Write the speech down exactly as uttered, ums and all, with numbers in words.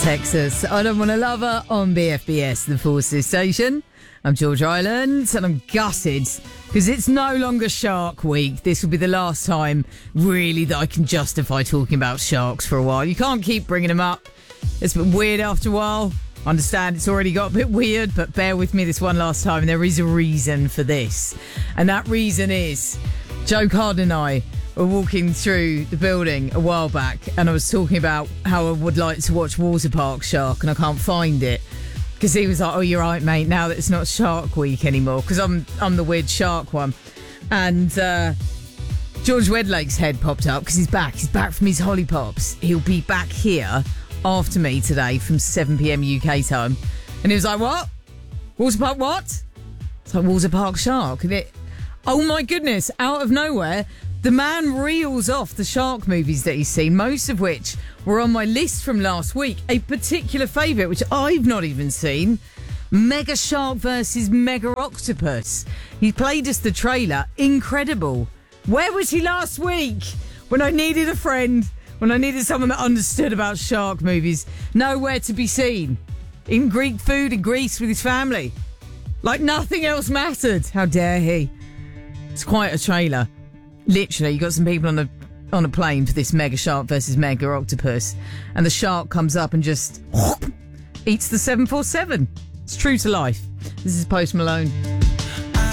Texas. I don't want to love her on B F B S, the Forces Station. I'm George Island, and I'm gutted because it's no longer Shark Week. This will be the last time, really, that I can justify talking about sharks for a while. You can't keep bringing them up. It's a bit weird after a while. I understand it's already got a bit weird, but bear with me this one last time. And there is a reason for this. And that reason is Joe Card and I were walking through the building a while back, and I was talking about how I would like to watch Water Park Shark, and I can't find it. Because he was like, oh, you're right, mate, now that it's not Shark Week anymore. Because I'm I'm the weird shark one. And uh, George Wedlake's head popped up because he's back. He's back from his Hollypops. He'll be back here after me today from seven p.m. U K time. And he was like, what? Water Park what? It's like Water Park Shark. And it, oh, my goodness, out of nowhere, the man reels off the shark movies that he's seen, most of which were on my list from last week. A particular favourite, which I've not even seen, Mega Shark versus Mega Octopus. He played us the trailer. Incredible. Where was he last week when I needed a friend, when I needed someone that understood about shark movies? Nowhere to be seen. In Greek food in Greece with his family. Like nothing else mattered. How dare he? It's quite a trailer. Literally, you got some people on a on a plane for this Mega Shark versus Mega Octopus, and the shark comes up and just whoop, eats the seven forty-seven. It's true to life. This is Post Malone.